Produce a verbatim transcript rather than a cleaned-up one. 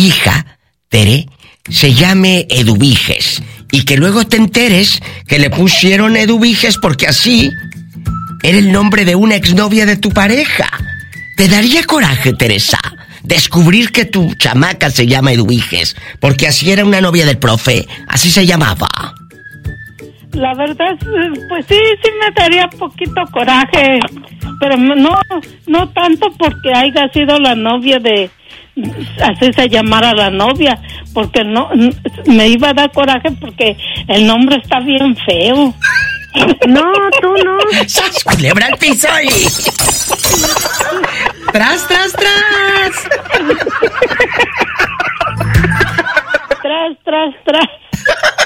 hija, Tere, se llame Eduviges y que luego te enteres que le pusieron Eduviges porque así era el nombre de una exnovia de tu pareja. ¿Te daría coraje, Teresa, descubrir que tu chamaca se llama Eduviges porque así era una novia del profe, así se llamaba? La verdad, pues sí, sí me daría poquito coraje, pero no, no tanto porque haya sido la novia de, así se llamara la novia, porque no, me iba a dar coraje porque el nombre está bien feo. No, tú no. ¡Sas, culebra al piso y... ¡Tras, tras, tras! Tras, tras, tras.